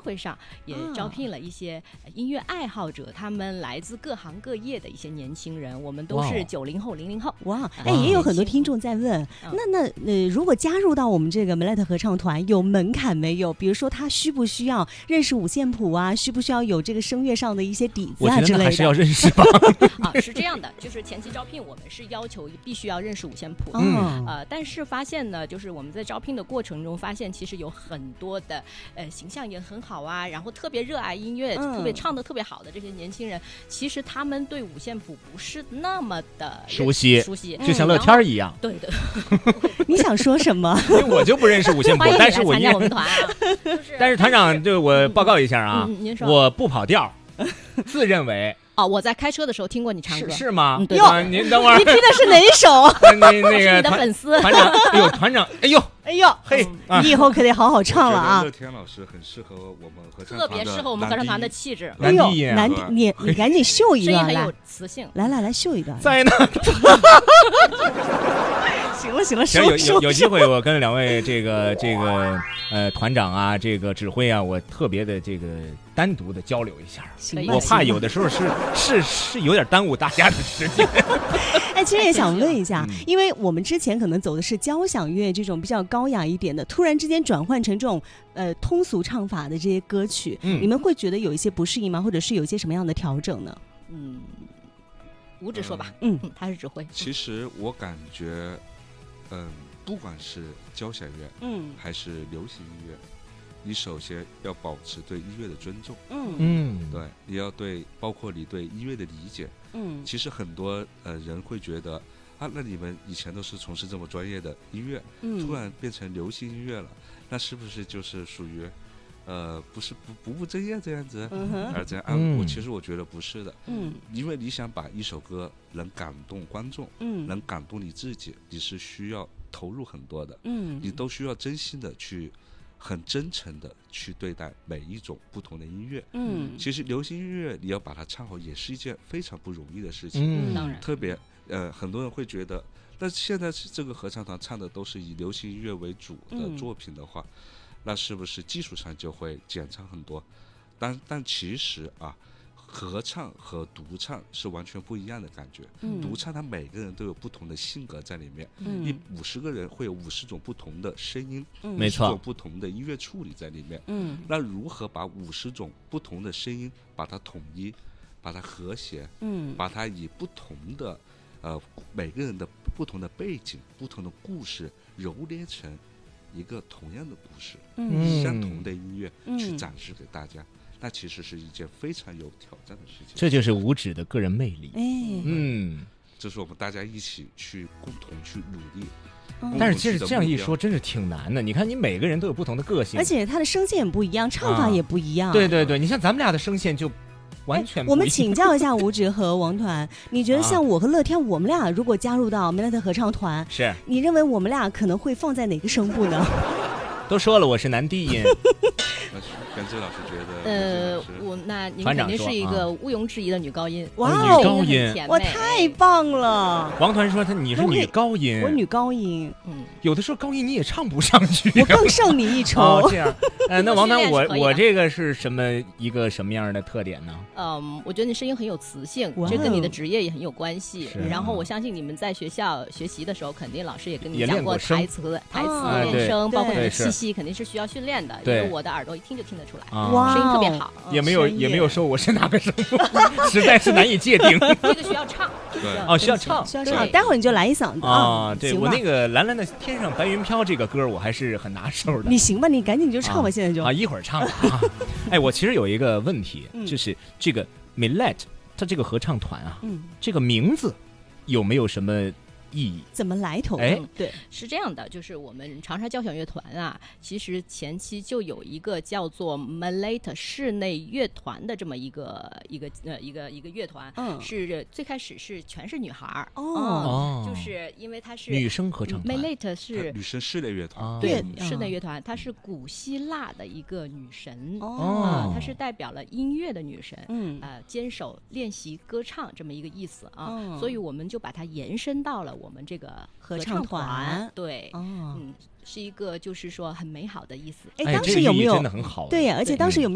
会上也招聘了一些音乐爱好者，他们来自各行各业的一些年轻人，我们都是90后、00后。 哇，也有很多听众在问，那如果加入到我们这个 Melette 合唱团，有门槛没有？比如说他需不需要认识五线谱啊？需不需要有这个声乐上的一些底子啊之类的？ 我觉得还是要认识吧。 是这样的，就是前期招聘我们是要求必须要认识五线谱，但是发现呢，就是我们在招聘的过程中发现，其实有很多的形象也很好啊，然后特别热爱音乐，特别唱得特别好的这些年轻人，其实他们对五线谱不是那么的熟悉， 就像乐天一样。 对的。 你想说什么？ 因为我就不认识五线谱，但是我参加我们团啊。 但是团长，对我报告一下啊， 您说我不跑调，自认为。 我在开车的时候听过你唱歌， 是吗？ 对啊，您等会儿， 你听的是哪一首？ 那个你的粉丝团长，团长，哎呦，嘿， 你以后可得好好唱了啊！ 乐天老师很适合我们合唱团， 特别适合我们合唱团的气质。 男低音， 你赶紧秀一个， 声音很有磁性。 来秀一个， 在呢。 行了， 有机会我跟两位这个团长啊，这个指挥啊，我特别的这个单独的交流一下。我怕有的时候是有点耽误大家的时间。 其实也想问一下，因为我们之前可能走的是交响乐这种比较高雅一点的，突然之间转换成这种通俗唱法的这些歌曲，你们会觉得有一些不适应吗？或者是有一些什么样的调整呢？ 吴指说吧。他是指挥。 其实我感觉不管是交响乐还是流行音乐，你首先要保持对音乐的尊重，对，你要包括你对音乐的理解，其实很多人会觉得啊，那你们以前都是从事这么专业的音乐，突然变成流行音乐了，那是不是就是属于不是不务正业这样子，而这样其实我觉得不是的，因为你想把一首歌能感动观众，能感动你自己，你是需要投入很多的，你都需要真心的去很真诚的去对待每一种不同的音乐，其实流行音乐你要把它唱好也是一件非常不容易的事情， 当然， 特别很多人会觉得，那现在这个合唱团唱的都是以流行音乐为主的作品的话，那是不是技术上就会减长很多？但其实啊，合唱和独唱是完全不一样的感觉。独唱它每个人都有不同的性格在里面，50个人会有50种不同的声音， 没错， 不同的音乐处理在里面。那如何把50种不同的声音把它统一，把它和谐，把它以不同的每个人的不同的背景、不同的故事揉捏成一个同样的故事，相同的音乐去展示给大家，那其实是一件非常有挑战的事情。 这就是吴指的个人魅力。 这是我们大家一起去共同去努力。 但是其实这样一说，真是挺难的。你看，你每个人都有不同的个性， 而且他的声线也不一样，唱法也不一样。 对，你像咱们俩的声线就完全不一样。 我们请教一下吴指和王团，你觉得像我和乐天，我们俩如果加入到Melette合唱团， 是你认为我们俩可能会放在哪个声部呢？ 都说了我是男低音。 跟这老师觉得， 那您肯定是一个毋庸置疑的女高音。 哇， 女高音， 哇，太棒了！ 王团说你是女高音， 我女高音， 有的时候高音你也唱不上去， 我更胜你一筹。 这样，那王团，我这个是什么样的特点呢？ 我觉得你声音很有磁性，这跟你的职业也很有关系。然后我相信你们在学校学习的时候，肯定老师也跟你讲过台词练声，包括你的气息肯定是需要训练的。因为我的耳朵一听就听得出来，声音特别好。 也没有说我是哪个声部，实在是难以界定。 这个需要唱， 需要唱， 待会儿你就来一嗓子啊！ 对，我那个蓝蓝的天上白云飘这个歌我还是很拿手的。 你行吧，你赶紧就唱吧，现在就一会儿唱吧。我其实有一个问题，就是这个 Melette 它这个合唱团啊，这个名字有没有什么意义？ 怎么来头？ 对，是这样的，就是我们长沙交响乐团啊，其实前期就有一个叫做 Melette 室内乐团的这么一个乐团，是最开始是全是女孩就是因为它是女生合唱团 ，Melette 是女生室内乐团， 对，室内乐团，她是古希腊的一个女神，她是代表了音乐的女神，坚守练习歌唱这么一个意思啊，所以我们就把它延伸到了我们这个合唱团，对，是一个就是说很美好的意思。 当时有没有真的很好？ 对呀，而且当时有没有